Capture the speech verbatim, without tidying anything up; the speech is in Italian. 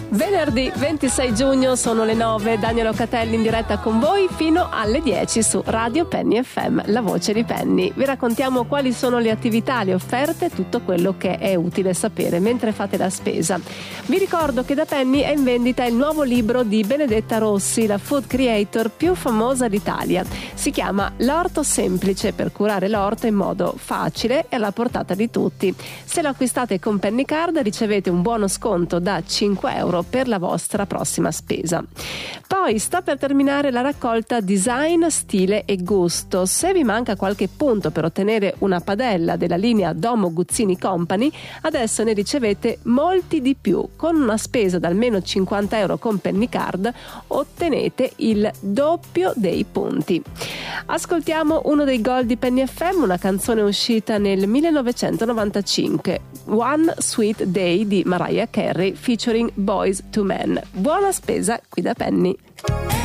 Venerdì ventisei giugno sono le nove, Daniela Locatelli in diretta con voi fino alle dieci su Radio Penny F M, la voce di Penny. Vi raccontiamo quali sono le attività, le offerte, tutto quello che è utile sapere mentre fate la spesa. Vi ricordo che da Penny è in vendita il nuovo libro di Benedetta Rossi, la food creator più famosa d'Italia. Si chiama L'orto semplice per curare l'orto in modo facile e alla portata di tutti. Se lo acquistate con Penny Card ricevete un buono sconto da cinque euro per la vostra prossima spesa. Poi sta per terminare la raccolta Design, Stile e Gusto. Se vi manca qualche punto per ottenere una padella della linea Domo Guzzini Company, adesso ne ricevete molti di più. Con una spesa da almeno cinquanta euro con Penny Card ottenete il doppio dei punti. Ascoltiamo uno dei gol di Penny F M, una canzone uscita nel millenovecentonovantacinque, One Sweet Day di Mariah Carey featuring Boyz two Men. Buona spesa qui da Penny.